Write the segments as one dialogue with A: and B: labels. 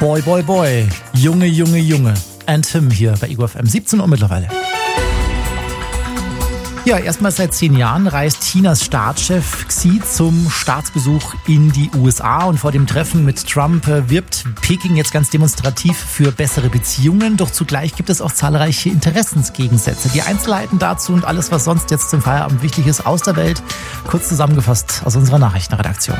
A: Boy, boy, boy. Junge, Junge, Junge. And Him hier bei Ego FM. 17 Uhr mittlerweile. Ja, erstmals seit 10 Jahren reist Chinas Staatschef Xi zum Staatsbesuch in die USA. Und vor dem Treffen mit Trump wirbt Peking jetzt ganz demonstrativ für bessere Beziehungen. Doch zugleich gibt es auch zahlreiche Interessensgegensätze. Die Einzelheiten dazu und alles, was sonst jetzt zum Feierabend wichtig ist aus der Welt, kurz zusammengefasst aus unserer Nachrichtenredaktion.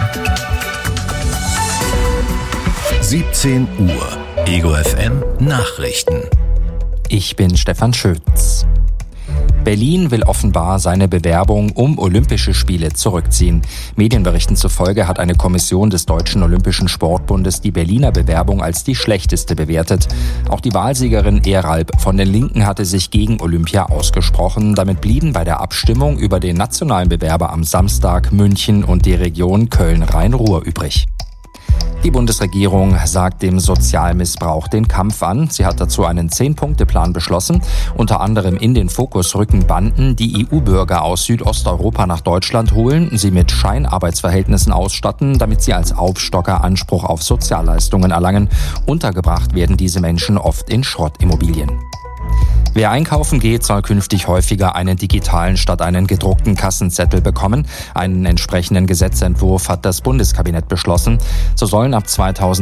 B: 17 Uhr. Ego FM Nachrichten.
C: Ich bin Stefan Schütz. Berlin will offenbar seine Bewerbung um Olympische Spiele zurückziehen. Medienberichten zufolge hat eine Kommission des Deutschen Olympischen Sportbundes die Berliner Bewerbung als die schlechteste bewertet. Auch die Wahlsiegerin Eralb von den Linken hatte sich gegen Olympia ausgesprochen. Damit blieben bei der Abstimmung über den nationalen Bewerber am Samstag München und die Region Köln-Rhein-Ruhr übrig. Die Bundesregierung sagt dem Sozialmissbrauch den Kampf an. Sie hat dazu einen 10-Punkte-Plan beschlossen. Unter anderem in den Fokus rücken Banden, die EU-Bürger aus Südosteuropa nach Deutschland holen, sie mit Scheinarbeitsverhältnissen ausstatten, damit sie als Aufstocker Anspruch auf Sozialleistungen erlangen. Untergebracht werden diese Menschen oft in Schrottimmobilien. Wer einkaufen geht, soll künftig häufiger einen digitalen statt einen gedruckten Kassenzettel bekommen. Einen entsprechenden Gesetzentwurf hat das Bundeskabinett beschlossen. So sollen ab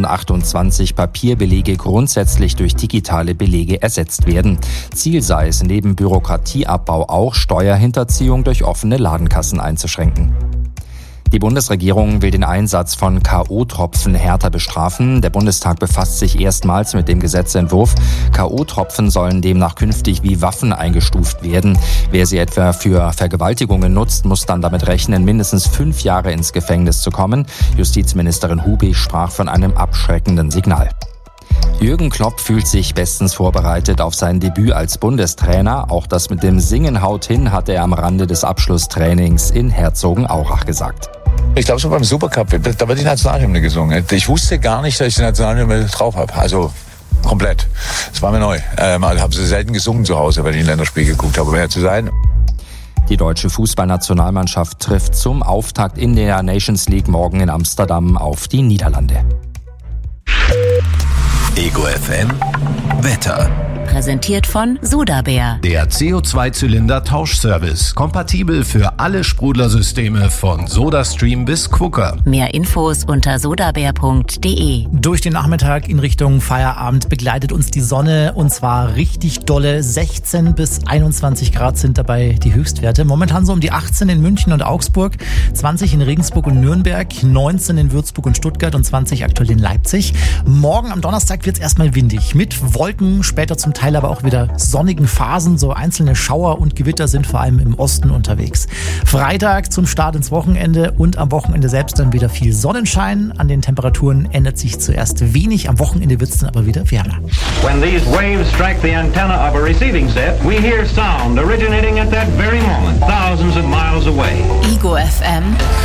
C: 2028 Papierbelege grundsätzlich durch digitale Belege ersetzt werden. Ziel sei es, neben Bürokratieabbau auch Steuerhinterziehung durch offene Ladenkassen einzuschränken. Die Bundesregierung will den Einsatz von K.O.-Tropfen härter bestrafen. Der Bundestag befasst sich erstmals mit dem Gesetzentwurf. K.O.-Tropfen sollen demnach künftig wie Waffen eingestuft werden. Wer sie etwa für Vergewaltigungen nutzt, muss dann damit rechnen, mindestens 5 Jahre ins Gefängnis zu kommen. Justizministerin Hubig sprach von einem abschreckenden Signal. Jürgen Klopp fühlt sich bestens vorbereitet auf sein Debüt als Bundestrainer. Auch das mit dem Singen haut hin, hat er am Rande des Abschlusstrainings in Herzogenaurach gesagt.
D: Ich glaube, so beim Supercup, da wird die Nationalhymne gesungen. Ich wusste gar nicht, dass ich die Nationalhymne drauf habe. Also komplett. Das war mir neu. Ich habe sie selten gesungen zu Hause, wenn ich ein Länderspiel geguckt habe, um ehrlich zu sein.
C: Die deutsche Fußballnationalmannschaft trifft zum Auftakt in der Nations League morgen in Amsterdam auf die Niederlande.
B: Ego FM Wetter.
E: Präsentiert von Sodabär.
B: Der CO2-Zylinder-Tauschservice. Kompatibel für alle Sprudlersysteme von SodaStream bis Quooker.
E: Mehr Infos unter sodabär.de.
A: Durch den Nachmittag in Richtung Feierabend begleitet uns die Sonne und zwar richtig dolle. 16 bis 21 Grad sind dabei die Höchstwerte. Momentan so um die 18 in München und Augsburg, 20 in Regensburg und Nürnberg, 19 in Würzburg und Stuttgart und 20 aktuell in Leipzig. Morgen am Donnerstag wird es erstmal windig mit Wolken, später zum Teil aber auch wieder sonnigen Phasen. So einzelne Schauer und Gewitter sind vor allem im Osten unterwegs. Freitag zum Start ins Wochenende und am Wochenende selbst dann wieder viel Sonnenschein. An den Temperaturen ändert sich zuerst wenig. Am Wochenende wird es dann aber wieder wärmer.
F: When these waves strike the antenna of a receiving set, we hear sound originating at that very moment, thousands of miles away.
E: Ego FM.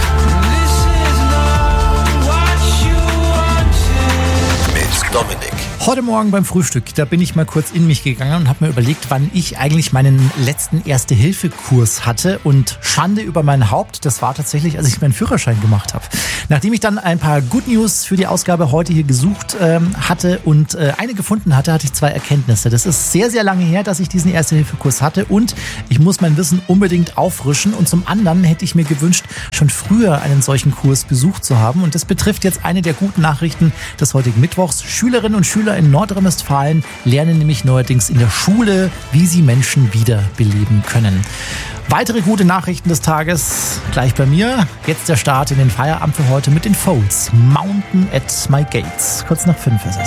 B: Mit Dominik.
A: Heute Morgen beim Frühstück, da bin ich mal kurz in mich gegangen und habe mir überlegt, wann ich eigentlich meinen letzten Erste-Hilfe-Kurs hatte. Und Schande über mein Haupt, das war tatsächlich, als ich meinen Führerschein gemacht habe. Nachdem ich dann ein paar Good News für die Ausgabe heute hier gesucht hatte und eine gefunden hatte, hatte ich 2 Erkenntnisse. Das ist sehr, sehr lange her, dass ich diesen Erste-Hilfe-Kurs hatte und ich muss mein Wissen unbedingt auffrischen. Und zum anderen hätte ich mir gewünscht, schon früher einen solchen Kurs besucht zu haben. Und das betrifft jetzt eine der guten Nachrichten des heutigen Mittwochs. Schülerinnen und Schüler in Nordrhein-Westfalen lernen nämlich neuerdings in der Schule, wie sie Menschen wiederbeleben können. Weitere gute Nachrichten des Tages gleich bei mir. Jetzt der Start in den Feierabend für heute mit den Folds. Mountain at my gates. Kurz nach 5 ist es.